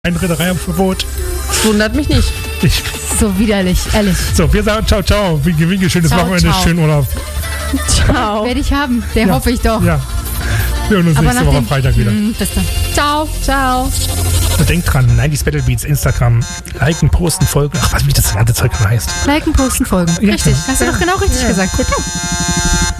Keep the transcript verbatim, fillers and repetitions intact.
Ein Reedereiverbot. Das wundert mich nicht. Ich, So widerlich, ehrlich. so, wir sagen ciao, ciao. Winke, winke, schönes Ciao, Wochenende, ciao. schönen Urlaub. Ciao. Werde ich haben. Der Ja. hoffe ich doch. Ja. Wir hören uns Aber nächste nach Woche dem- Freitag wieder. Mm, bis dann. Ciao. Ciao. Und denkt dran, neunzig Battle Beats, Instagram, liken, posten, folgen. Ach, was wie das ganze Zeug heißt. Liken, posten, folgen. Ja, Richtig. genau. Hast du doch genau richtig Ja. gesagt. Gut.